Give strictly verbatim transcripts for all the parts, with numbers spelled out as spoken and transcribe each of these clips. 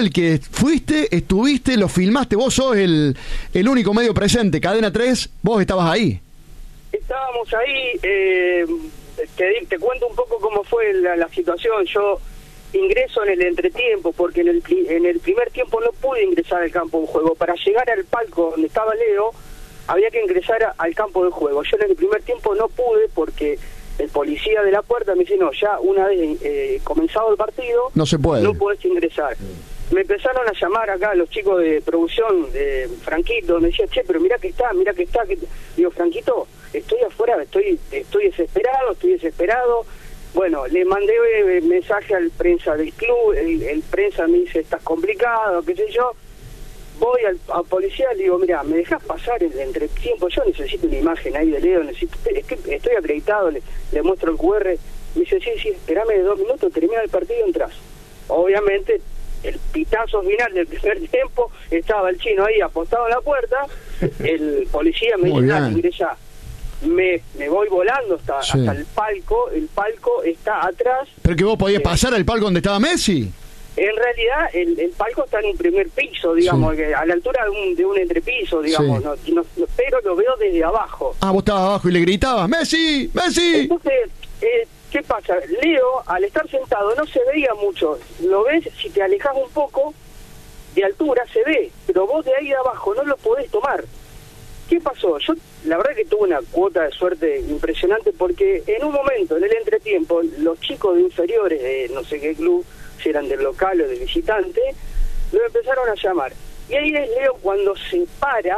El que fuiste, estuviste, lo filmaste, vos sos el, el único medio presente, Cadena tres, vos estabas ahí. Estábamos ahí, eh, te, te cuento un poco cómo fue la, la situación. Yo ingreso en el entretiempo, porque en el, en el primer tiempo no pude ingresar al campo de juego. Para llegar al palco donde estaba Leo, había que ingresar a, al campo de juego. Yo en el primer tiempo no pude porque el policía de la puerta me dice, no, ya una vez eh, comenzado el partido, no se puede, no podés ingresar. Me empezaron a llamar acá los chicos de producción, de Franquito, me decía, che, pero mirá que está, mirá que está. Que... Digo, Franquito, estoy afuera, estoy estoy desesperado, estoy desesperado. Bueno, le mandé eh, mensaje al prensa del club, el, el prensa me dice, estás complicado, qué sé yo. Voy al, al policía, le digo, mira, ¿me dejas pasar el entretiempo? Yo necesito una imagen ahí de Leo, necesito, es que estoy acreditado, le, le muestro el cu erre. Me dice, sí, sí, espérame de dos minutos, termina el partido y entras. Obviamente, el pitazo final del primer tiempo, estaba el chino ahí apostado en la puerta, el policía me dice, ah, ingresa. Me, me voy volando hasta, sí. hasta el palco, el palco está atrás. ¿Pero que vos podías eh, pasar al palco donde estaba Messi? En realidad, el, el palco está en un primer piso, digamos, sí. que a la altura de un, de un entrepiso, digamos, sí. no, no, pero lo veo desde abajo. Ah, vos estabas abajo y le gritabas, ¡Messi! ¡Messi! Entonces, eh, ¿qué pasa? Leo, al estar sentado, no se veía mucho. Lo ves, si te alejas un poco, de altura se ve, pero vos de ahí de abajo no lo podés tomar. ¿Qué pasó? Yo, la verdad que tuve una cuota de suerte impresionante, porque en un momento, en el entretiempo, los chicos de inferiores de no sé qué club, si eran del local o del visitante, lo empezaron a llamar. Y ahí es Leo cuando se para,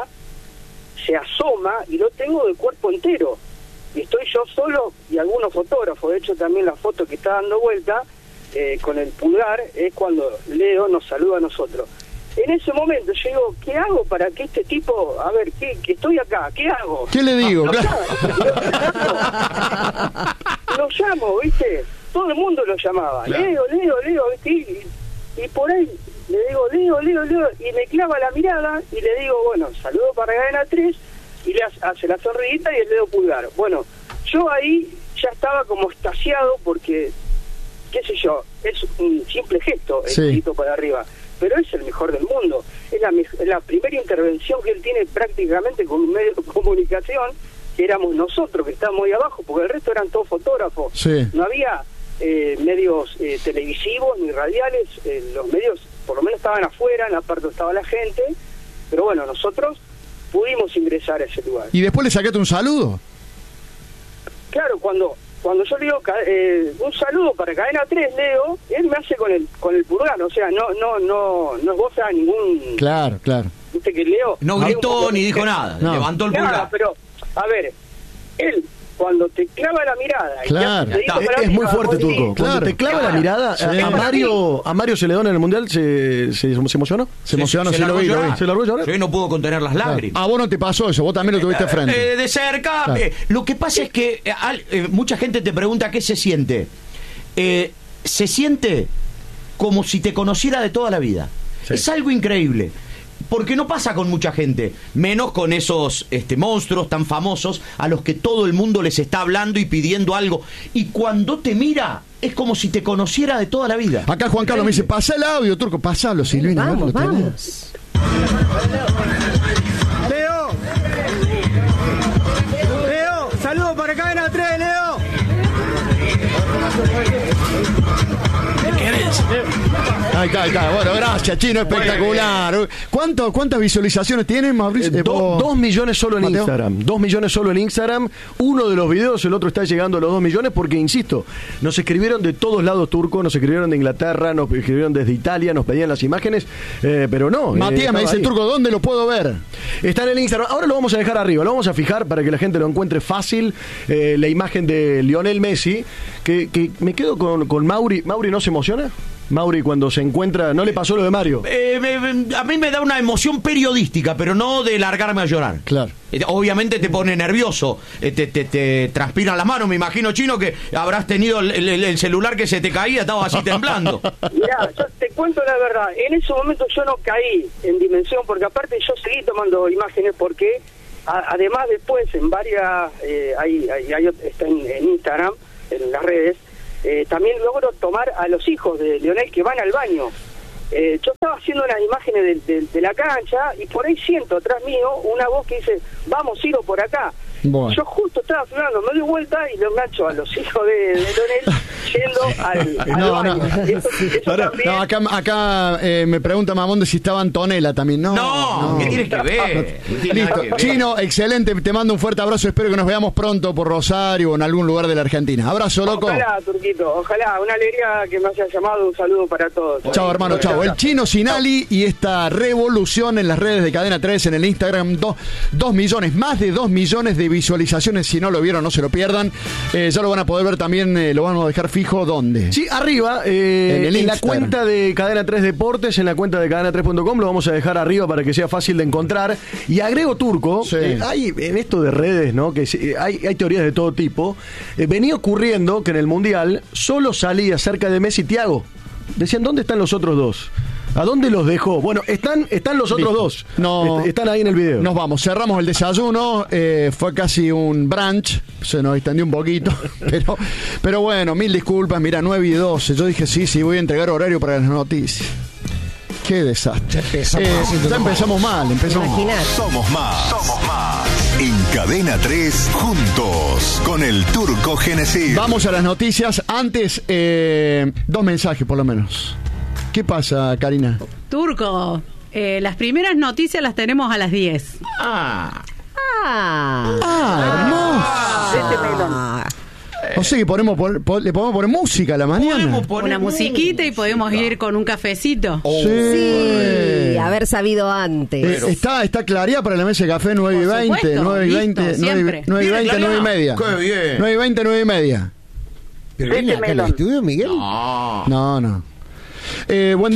se asoma, y lo tengo de cuerpo entero. Y estoy yo solo y algunos fotógrafos. De hecho, también la foto que está dando vuelta eh, con el pulgar es cuando Leo nos saluda a nosotros. En ese momento yo digo, ¿qué hago para que este tipo, a ver, que, que estoy acá, ¿qué hago? ¿Qué le digo? Lo, lo llamo, ¿viste? Todo el mundo lo llamaba, claro. Leo, Leo, Leo, ¿viste? Y, y por ahí le digo, Leo, Leo, Leo, y me clava la mirada y le digo, bueno, saludo para Cadena tres, y le hace la sonridita y el dedo pulgar. Bueno, yo ahí ya estaba como extasiado porque, qué sé yo, es un simple gesto, el sí. grito para arriba, pero es el mejor del mundo. Es la, es la primera intervención que él tiene prácticamente con un medio de comunicación, que éramos nosotros, que estábamos ahí abajo, porque el resto eran todos fotógrafos. Sí. No había eh, medios eh, televisivos ni radiales, eh, los medios por lo menos estaban afuera, en la parte donde estaba la gente, pero bueno, nosotros pudimos ingresar a ese lugar. ¿Y después le sacaste un saludo? Claro, cuando cuando yo le digo eh, un saludo para Cadena tres, Leo, él me hace con el con el pulgar, o sea, no no no no goza ningún... Claro, claro. Viste que Leo... No gritó ni dijo nada, no. Levantó el pulgar. Claro, pero, a ver, él... Cuando te clava la mirada, claro. te Está, es muy fuerte, Turco. Cuando claro. te clava claro. la mirada, sí. a, a Mario a Mario Celedón en el Mundial se, se, se emocionó. Se emocionó, se, se, se lo vi, lo vi. Se largó llorar. Sí, no pudo contener las lágrimas. Ah, vos no te pasó eso, vos también lo tuviste eh, frente. Eh, de cerca. Claro. Eh, lo que pasa es que eh, al, eh, mucha gente te pregunta qué se siente. Eh, se siente como si te conociera de toda la vida. Sí. Es algo increíble. Porque no pasa con mucha gente, menos con esos este, monstruos tan famosos a los que todo el mundo les está hablando y pidiendo algo. Y cuando te mira, es como si te conociera de toda la vida. Acá Juan Carlos me dice, pasa el audio, Turco, pasalo, Silvina. Vamos, lo vamos. Leo. Leo, saludos para Cadena tres, Leo. Ahí está, ahí está. Bueno, gracias, Chino, espectacular. ¿Cuánto, ¿Cuántas visualizaciones tienen, Mauricio? Eh, do, dos millones solo en Mateo. Instagram. Dos millones solo en Instagram. Uno de los videos, el otro está llegando a los dos millones porque, insisto, nos escribieron de todos lados, Turco, nos escribieron de Inglaterra, nos escribieron desde Italia, nos pedían las imágenes, eh, pero no. Matías eh, me dice, ahí. Turco, ¿dónde lo puedo ver? Está en el Instagram. Ahora lo vamos a dejar arriba, lo vamos a fijar para que la gente lo encuentre fácil. Eh, la imagen de Lionel Messi, que, que me quedo con, con Mauri. ¿Mauri no se emociona? Mauri, cuando se encuentra, ¿no le pasó lo de Mario? Eh, me, a mí me da una emoción periodística, pero no de largarme a llorar. Claro. Eh, obviamente te pone nervioso, eh, te, te, te transpiran las manos. Me imagino, Chino, que habrás tenido el, el, el celular que se te caía, estaba así temblando. Mirá, yo te cuento la verdad, en ese momento yo no caí en dimensión, porque aparte yo seguí tomando imágenes, porque a, además después en varias, eh, hay, hay, hay, está en, en Instagram, en las redes, Eh, también logro tomar a los hijos de Lionel que van al baño. eh, yo estaba haciendo unas imágenes de, de, de la cancha y por ahí siento atrás mío una voz que dice, vamos, Ciro, por acá. Bueno. Yo justo estaba filmando, me doy vuelta y lo engancho a los hijos de, de Leonel yendo al, al No, baño. no. Eso, eso Pará, también, no, acá, acá eh, me pregunta Mamonde si estaba Antonella también. No, No, ¿qué tienes que ver? No tiene nada Listo. que ver. Chino, excelente. Te mando un fuerte abrazo. Espero que nos veamos pronto por Rosario o en algún lugar de la Argentina. Abrazo, loco. Ojalá, Turquito, ojalá. Una alegría que me haya llamado. Un saludo para todos. Chao, hermano, chao. El Chino Sinali y esta revolución en las redes de Cadena tres, en el Instagram, do, dos millones, más de dos millones de visualizaciones. Si no lo vieron, no se lo pierdan. Eh, ya lo van a poder ver también, eh, lo vamos a dejar fijo. ¿Dónde? Sí, arriba, eh, En el en la Instagram. cuenta de Cadena tres Deportes, en la cuenta de cadena tres punto com, lo vamos a dejar arriba para que sea fácil de encontrar. Y agrego, Turco, Sí. eh, hay en esto de redes, ¿no? Que se- hay, hay teorías de todo tipo. Eh, venía ocurriendo que en el Mundial solo salía cerca de Messi y Thiago. Decían, ¿dónde están los otros dos? ¿A dónde los dejó? Bueno, están, están los otros Listo. dos. No, Est- están ahí en el video. Nos vamos, cerramos el desayuno. eh, fue casi un brunch. Se nos extendió un poquito. Pero, pero bueno, mil disculpas. Mira, nueve y doce. Yo dije, sí, sí, voy a entregar horario para las noticias. Qué desastre. Empezamos Eh, haciendo ya mal. empezamos mal. Empezamos mal. Imaginar. Somos más. Somos más. En Cadena tres, juntos con el Turco Genesis. Vamos a las noticias. Antes, eh, dos mensajes por lo menos. ¿Qué pasa, Karina? Turco, eh, las primeras noticias las tenemos a las diez. Ah, Ah. Ah, Este melón. Ah. hermoso. O sea que podemos poner- po- le podemos poner música a la mañana. podemos poner Una musiquita y podemos música. ir con un cafecito. Sí, haber sabido antes. Eh, está, está claridad para la mesa de café nueve y Por veinte, supuesto, nueve y listo, veinte, nueve siempre. y ¿Viene veinte, nueve y Claridad? media. Qué bien. nueve y veinte, nueve y media. ¿Pero viene acá al estudio, Miguel? No. No, no. Eh, buen